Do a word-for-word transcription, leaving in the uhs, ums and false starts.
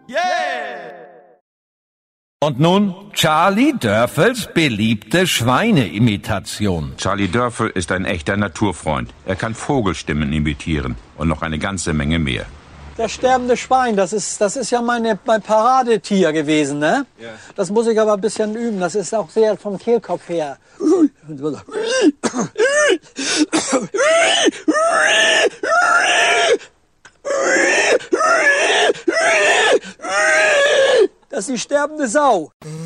Yeah! Und nun Charlie Dörfels beliebte Schweineimitation. Charlie Dörfel ist ein echter Naturfreund. Er kann Vogelstimmen imitieren und noch eine ganze Menge mehr. Das sterbende Schwein, das ist, das ist ja meine, mein Paradetier gewesen, ne? Ja. Das muss ich aber ein bisschen üben. Das ist auch sehr vom Kehlkopf her. Das ist die sterbende Sau.